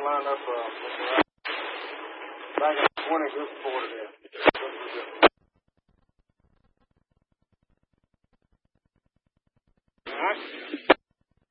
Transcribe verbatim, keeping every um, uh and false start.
lined up uh, back in the twenties just before today. All right.